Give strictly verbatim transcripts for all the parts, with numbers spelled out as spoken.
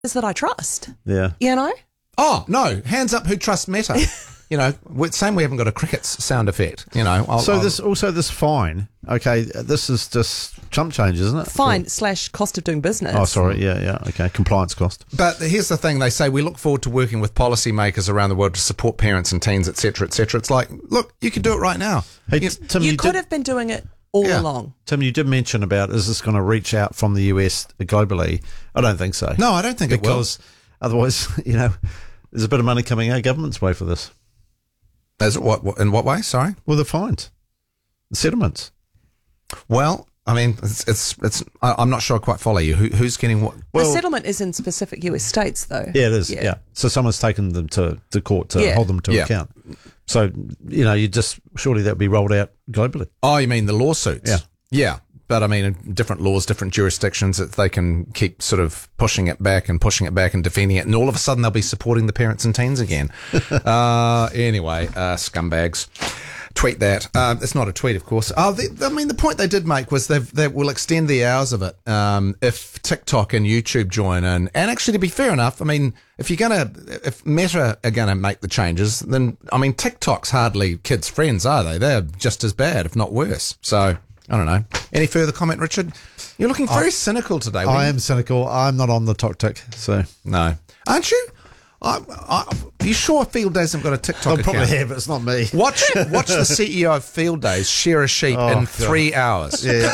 that I trust. Yeah. You know? Oh, no. Hands up who trusts Meta. You know, we're- same we haven't got a cricket's sound effect. You know. I'll, So I'll, this also this fine. Okay, this is just chump change, isn't it? Fine slash cost of doing business. Oh, sorry. Yeah, yeah. Okay, compliance cost. But here's the thing. They say we look forward to working with policymakers around the world to support parents and teens, et cetera, et cetera. It's like, look, you could do it right now. Hey, You- t- Tim, You, you, could did, have been doing it all Yeah. along. Tim, you did mention about is this going to reach out from the U S globally? I don't think so. No, I don't think it will. because otherwise, you know, there's a bit of money coming our government's way for this. As what, what in what way? Sorry. Well, the fines, the settlements. Well, I mean, it's it's. it's I, I'm not sure I quite follow you. Who, who's getting what? the settlement is in specific U S states, though. Yeah, it is. Yeah. So someone's taken them to, to court to Yeah. hold them to Yeah. account. So, you know, you just, surely that would be rolled out globally. Oh, you mean the lawsuits? Yeah. Yeah. But I mean, in different laws, different jurisdictions, that they can keep sort of pushing it back and pushing it back and defending it. And all of a sudden they'll be supporting the parents and teens again. uh, anyway, uh, scumbags. Tweet that. Um, it's not a tweet, of course. Oh, the, I mean, the point they did make was they they will extend the hours of it um, if TikTok and YouTube join in. And actually, to be fair enough, I mean, if you're gonna, if Meta are gonna make the changes, then I mean, TikTok's hardly kids' friends, are they? They're just as bad, if not worse. So I don't know. Any further comment, Richard? You're looking very I, cynical today. I am cynical. I'm not on the TikTok, so no, aren't you? I, I, are you sure Field Days have got a TikTok I'll account? probably have. It's not me. Watch watch the C E O of Field Days shear a sheep Oh, in God. three hours. Yeah.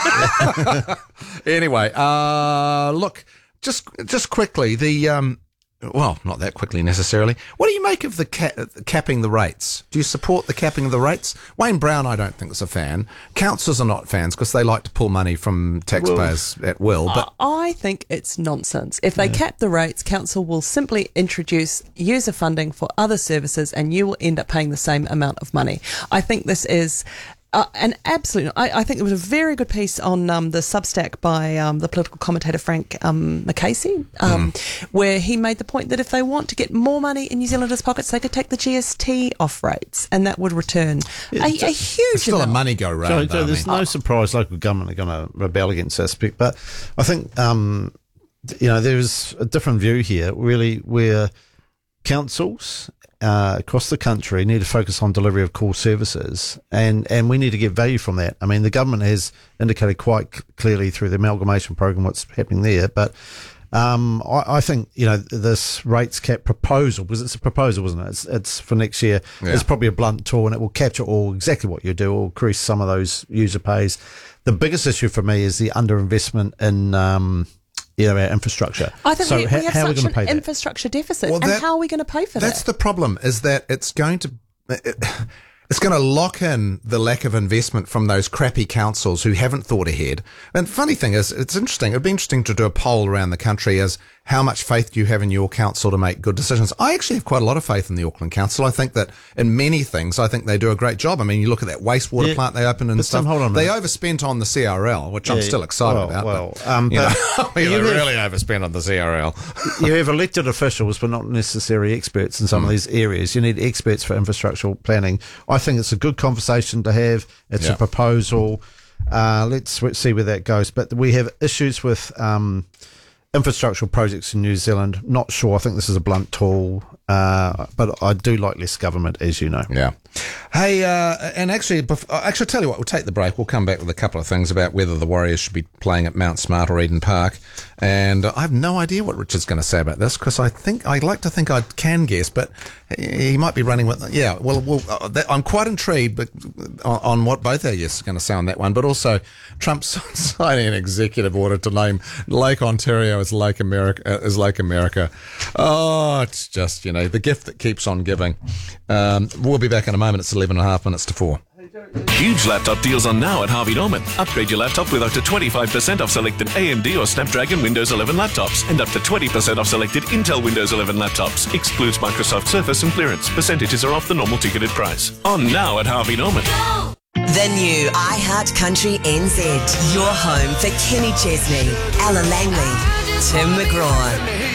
Anyway, uh, look, just just quickly, the um, well, not that quickly necessarily. What do you make of the ca- capping the rates? Do you support the capping of the rates? Wayne Brown, I don't think is a fan. Councils are not fans because they like to pull money from taxpayers at will. But I think it's nonsense. If they cap the rates, council will simply introduce user funding for other services and you will end up paying the same amount of money. I think this is Uh, an absolute. I, I think there was a very good piece on um, the Substack by um, the political commentator Frank um, McCasey, um, mm. where he made the point that if they want to get more money in New Zealanders' pockets, they could take the G S T off rates, and that would return yeah, a, a huge. Still amount. a money go round. So, so there's I mean. no surprise local government are going to rebel against this, but I think um, you know there's a different view here, really, where councils uh, across the country need to focus on delivery of core services, and, and we need to get value from that. I mean, the government has indicated quite c- clearly through the amalgamation program what's happening there, but um, I, I think, you know, this rates cap proposal, because it's a proposal, isn't it? It's, it's for next year. Yeah. It's probably a blunt tool, and it will capture all exactly what you do, or increase some of those user pays. The biggest issue for me is the underinvestment in um, you know, our infrastructure. I think so we, how, we have how are we such going to an pay that? infrastructure deficit, Well, and that- how are we going to pay for That's that? the problem, is that it's going to it, it's going to lock in the lack of investment from those crappy councils who haven't thought ahead. And funny thing is, it's interesting. It'd be interesting to do a poll around the country as how much faith do you have in your council to make good decisions? I actually have quite a lot of faith in the Auckland Council. I think that in many things, I think they do a great job. I mean, you look at that wastewater Yeah, plant they opened and but stuff. Tim, hold on a They minute. overspent on the C R L, which I'm Yeah, still excited well, about. well, but, um, you know, but I mean, you they have- really overspent on the C R L. You have elected officials, but not necessarily experts in some Mm. of these areas. You need experts for infrastructural planning. I think it's a good conversation to have. It's Yeah. a proposal. Uh, let's w- see where that goes. But we have issues with um, infrastructural projects in New Zealand. Not sure. I think this is a blunt tool. Uh, but I do like less government, as you know. Yeah. Hey, uh, and actually, bef- uh, actually, I'll tell you what, we'll take the break. We'll come back with a couple of things about whether the Warriors should be playing at Mount Smart or Eden Park. And uh, I have no idea what Richard's going to say about this, because I think, I'd like to think I can guess, but he he might be running with, yeah, well, well uh, that, I'm quite intrigued but on, on what both our yes are going to say on that one, but also Trump's signing an executive order to name Lake Ontario as Lake America, uh, as Lake America. Oh, it's just, you know, the gift that keeps on giving. Um, we'll be back in a moment. It's eleven and a half minutes to four. Huge laptop deals on now at Harvey Norman. Upgrade your laptop with up to twenty-five percent off selected A M D or Snapdragon Windows eleven laptops and up to twenty percent off selected Intel Windows eleven laptops. Excludes Microsoft Surface and clearance. Percentages are off the normal ticketed price. On now at Harvey Norman. The new iHeart Country N Z. Your home for Kenny Chesney, Ella Langley, Tim McGraw,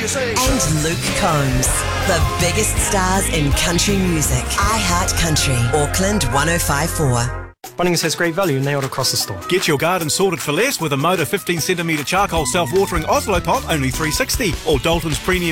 and Luke Combs. The biggest stars in country music. iHeart Country, Auckland one oh five point four. Bunnings has great value nailed across the store. Get your garden sorted for less with a Motor fifteen centimetre charcoal self-watering Oslo pot, only three dollars sixty, or Dalton's Premium